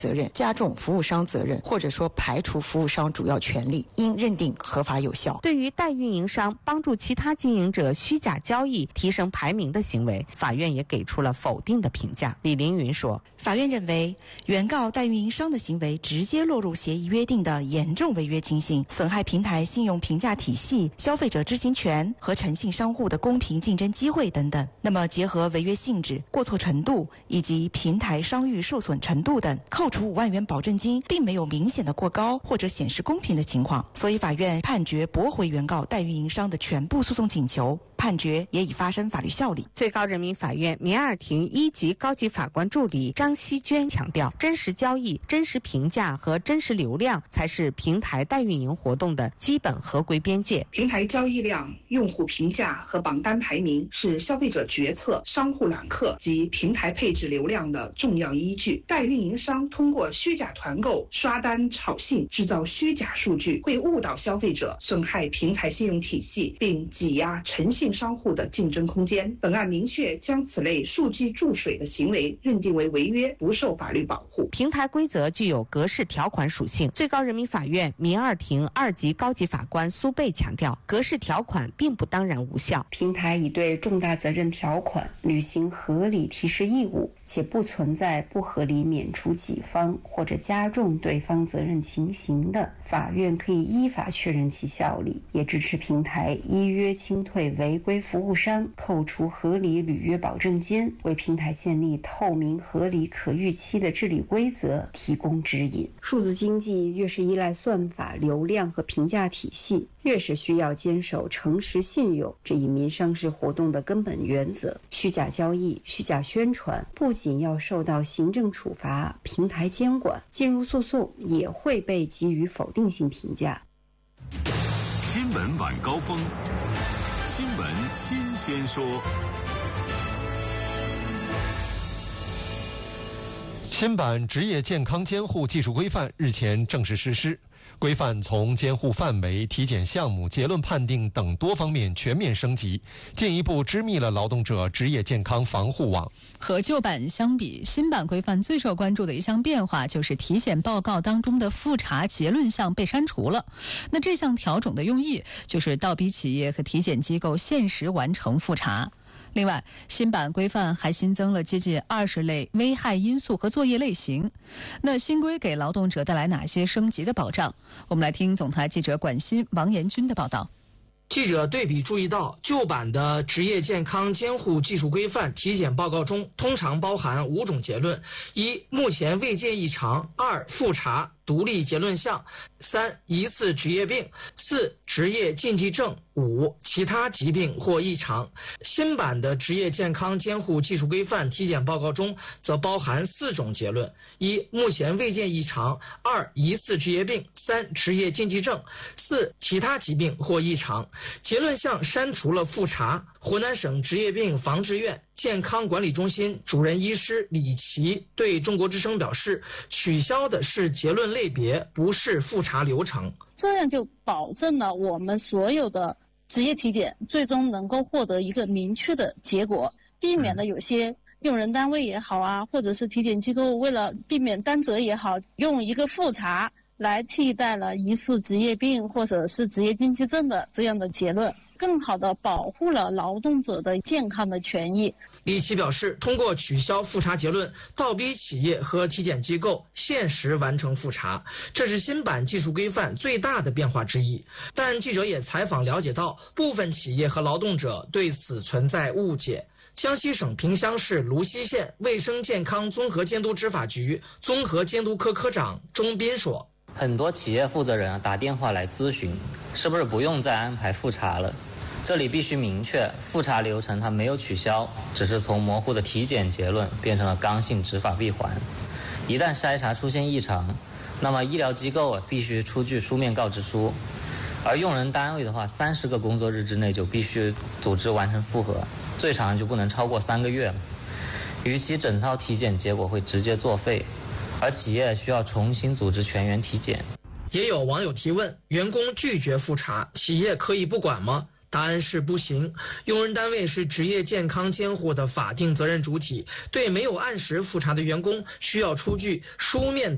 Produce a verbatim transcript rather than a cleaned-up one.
责任，加重服务商责任，或者说排除服务商主要权利，应认定合法有效。 对于代运营商帮助其他经营者虚假交易提升排名的行为，法院也给出了否定的评价。李凌云说， 法院认为原告代运营商的行为直接落入协议约定的严重违约情形，损害平台信用评价体系、消费者知情权和诚信商户的公平竞争机会等等。那么结合违约性质、过错程度以及平台商誉受损程度等，扣除五万元保证金并没有明显的过高或者显示公平的情况，所以法院判决驳回原告代运营商的全部诉讼请求，判决也已发生法律效力。 最高人民法院民二庭一级高级法官助理张希娟强调，真实交易、真实评价和真实流量才是平台代运营活动的基本合规边界。 平台交易量、用户评价和榜单排名是消费者决策、商户揽客及平台配置流量的重要依据。代运营商通过虚假团购、刷单、炒信，制造虚假数据，会误导消费者，损害平台信用体系，并挤压诚信商户的竞争空间。本案明确将此类数据注水的行为认定为违约，不受法律保护。 平台规则具有格式条款属性，最高人民法院民二庭二级高级法官苏贝强调，格式条款并不当然无效。 平台已对重大责任条款履行合理提示义务，且不存在不合理免除己方或者加重对方责任情形的，法院可以依法确认其效力，也支持平台依约清退违规服务商，扣除合理履约保证金，为平台建立透明、合理、可预期的治理规则提供指引。数字经济越是依赖算法、流量和评价体系，越是需要坚守诚实信用这一民商事活动的根本原则。虚假交易、虚假宣传不仅要受到行政处罚、平台监管，进入诉讼也会被给予否定性评价。 新闻晚高峰，新闻新鲜说。 新版职业健康监护技术规范日前正式实施，规范从监护范围、体检项目、结论判定等多方面全面升级，进一步织密了劳动者职业健康防护网。 和旧版相比，新版规范最受关注的一项变化就是体检报告当中的复查结论项被删除了。那这项调整的用意就是倒逼企业和体检机构限时完成复查。另外，新版规范还新增了接近二十类危害因素和作业类型。那新规给劳动者带来哪些升级的保障？我们来听总台记者管新、王延军的报道。 记者对比注意到，旧版的职业健康监护技术规范体检报告中通常包含五种结论：一、目前未见异常；二、复查独立结论项；三、疑似职业病；四、职业禁忌症；五、其他疾病或异常。新版的职业健康监护技术规范体检报告中则包含四种结论：一、目前未见异常；二、疑似职业病；三、职业禁忌症；四、其他疾病或异常。结论项删除了复查。湖南省职业病防治院健康管理中心主任医师李琦对中国之声表示，取消的是结论类别，不是复查流程。 这样就保证了我们所有的职业体检最终能够获得一个明确的结果，避免了有些用人单位也好啊，或者是体检机构为了避免担责也好，用一个复查来替代了疑似职业病或者是职业禁忌症的这样的结论，更好地保护了劳动者的健康的权益。 李琦表示，通过取消复查结论，倒逼企业和体检机构限时完成复查，这是新版技术规范最大的变化之一。但记者也采访了解到，部分企业和劳动者对此存在误解。江西省萍乡市泸溪县卫生健康综合监督执法局综合监督科科长钟斌说， 很多企业负责人啊打电话来咨询，是不是不用再安排复查了？这里必须明确，复查流程它没有取消，只是从模糊的体检结论变成了刚性执法闭环。一旦筛查出现异常，那么医疗机构啊必须出具书面告知书，而用人单位的话，三十个工作日之内就必须组织完成复核，最长就不能超过三个月。逾期整套体检结果会直接作废，而企业需要重新组织全员体检。 也有网友提问，员工拒绝复查，企业可以不管吗？答案是不行。用人单位是职业健康监护的法定责任主体，对没有按时复查的员工需要出具书面